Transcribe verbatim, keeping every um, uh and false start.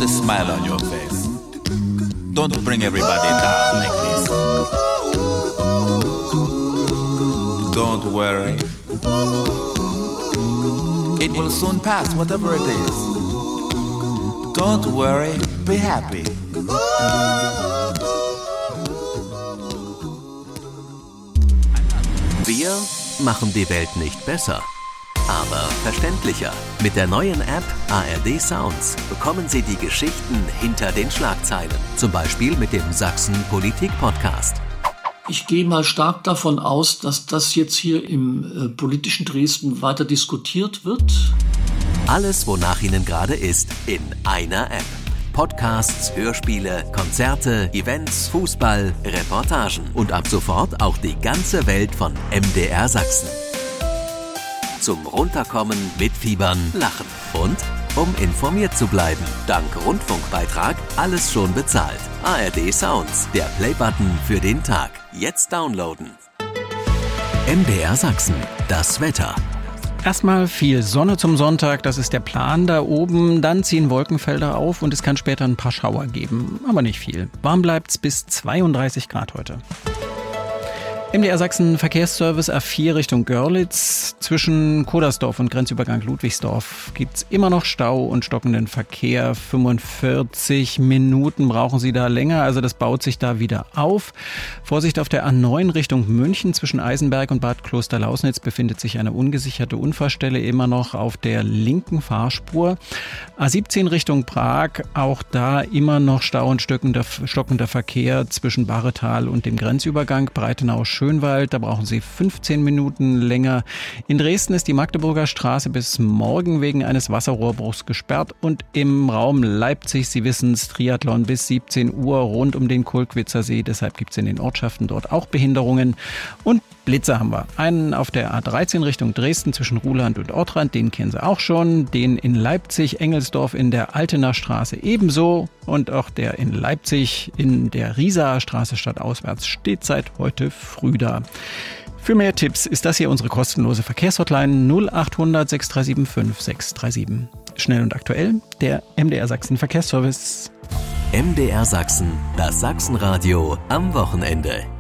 a smile on your face. Don't bring everybody down like this. Don't worry. It will soon pass, whatever it is. Don't worry, be happy. Wir machen die Welt nicht besser, aber verständlicher. Mit der neuen App A R D Sounds bekommen Sie die Geschichten hinter den Schlagzeilen. Zum Beispiel mit dem Sachsen Politik Podcast. Ich gehe mal stark davon aus, dass das jetzt hier im äh, politischen Dresden weiter diskutiert wird. Alles, wonach Ihnen gerade ist, in einer App. Podcasts, Hörspiele, Konzerte, Events, Fußball, Reportagen und ab sofort auch die ganze Welt von M D R Sachsen. Zum Runterkommen, mitfiebern, lachen und um informiert zu bleiben. Dank Rundfunkbeitrag alles schon bezahlt. A R D Sounds, der Playbutton für den Tag. Jetzt downloaden. M D R Sachsen, das Wetter. Erstmal viel Sonne zum Sonntag, das ist der Plan da oben. Dann ziehen Wolkenfelder auf und es kann später ein paar Schauer geben, aber nicht viel. Warm bleibt's bis zweiunddreißig Grad heute. M D R Sachsen Verkehrsservice A vier Richtung Görlitz. Zwischen Kodersdorf und Grenzübergang Ludwigsdorf gibt's immer noch Stau und stockenden Verkehr. fünfundvierzig Minuten brauchen Sie da länger, also das baut sich da wieder auf. Vorsicht auf der A neun Richtung München. Zwischen Eisenberg und Bad Klosterlausnitz befindet sich eine ungesicherte Unfallstelle immer noch auf der linken Fahrspur. A siebzehn Richtung Prag, auch da immer noch Stau und stockender, stockender Verkehr zwischen Barretal und dem Grenzübergang Breitenau-Schönwald. Da brauchen Sie fünfzehn Minuten länger. In Dresden ist die Magdeburger Straße bis morgen wegen eines Wasserrohrbruchs gesperrt und im Raum Leipzig, Sie wissen es, Triathlon bis siebzehn Uhr rund um den Kulkwitzer See. Deshalb gibt es in den Ortschaften dort auch Behinderungen. Und Blitzer haben wir. Einen auf der A dreizehn Richtung Dresden zwischen Ruhland und Ortrand, den kennen Sie auch schon. Den in Leipzig, Engelsdorf in der Altener Straße ebenso. Und auch der in Leipzig in der Riesaer Straße stadtauswärts steht seit heute früh da. Für mehr Tipps ist das hier unsere kostenlose Verkehrshotline null achthundert sechs drei sieben fünf sechs drei sieben. Schnell und aktuell, der M D R Sachsen Verkehrsservice. M D R Sachsen, das Sachsenradio am Wochenende.